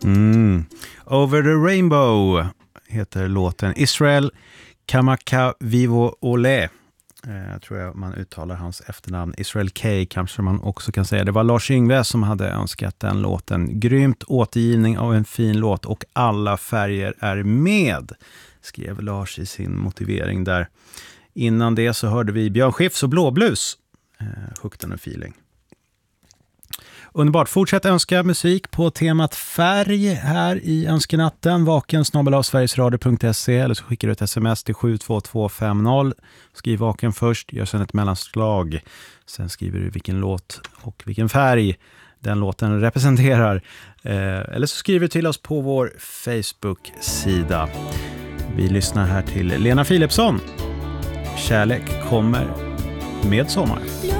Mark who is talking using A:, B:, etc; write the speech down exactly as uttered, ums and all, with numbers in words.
A: Mm. Over the Rainbow heter låten. Israel Kamaka Vivo Ole. Jag tror jag man uttalar hans efternamn. Israel K kanske man också kan säga. Det var Lars Yngve som hade önskat den låten. Grymt återgivning av en fin låt och alla färger är med, skrev Lars i sin motivering där. Innan det så hörde vi Björn Skifs och Blåblus. Eh, Hukten och feeling. Underbart. Fortsätt önska musik på temat färg här i önskenatten. Vaken snabel-a sverigesradio punkt se eller så skickar du ett sms till sju två två fem noll. Skriv vaken först, gör sedan ett mellanslag. Sen skriver du vilken låt och vilken färg den låten representerar. Eh, eller så skriver du till oss på vår Facebook-sida. Vi lyssnar här till Lena Philipsson. Kärlek kommer med sommar.